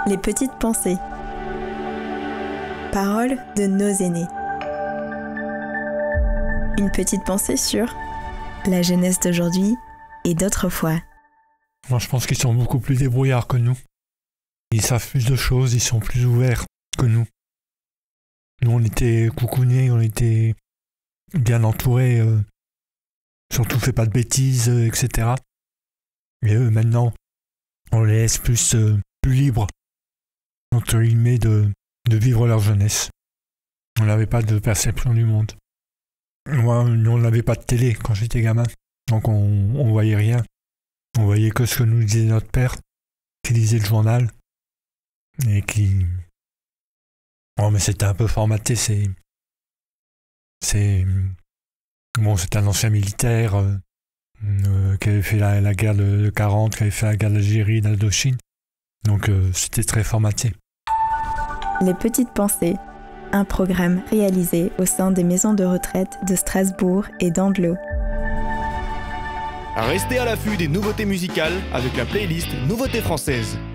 Les petites pensées. Paroles de nos aînés. Une petite pensée sur la jeunesse d'aujourd'hui et d'autrefois. Moi, je pense qu'ils sont beaucoup plus débrouillards que nous. Ils savent plus de choses, ils sont plus ouverts que nous. Nous, on était coucounés, on était bien entourés, surtout fait pas de bêtises, etc. Et eux, maintenant, on les laisse plus libres, entre guillemets, de vivre leur jeunesse. On n'avait pas de perception du monde. Moi, nous, on n'avait pas de télé quand j'étais gamin, donc on voyait rien. On voyait que ce que nous disait notre père, qui lisait le journal, et qui... Oh, mais c'était un peu formaté, Bon, c'est un ancien militaire qui avait fait la guerre de 40, qui avait fait la guerre d'Algérie, d'Indochine. Donc c'était très formaté. Les petites pensées, un programme réalisé au sein des maisons de retraite de Strasbourg et d'Andlau. Restez à l'affût des nouveautés musicales avec la playlist Nouveautés françaises.